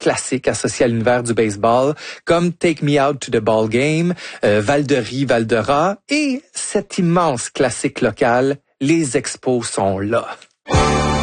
classiques associés à l'univers du baseball, comme Take Me Out to the Ball Game, Val-de-Ris, Val-de-Raz et cet immense classique local, Les Expos sont là.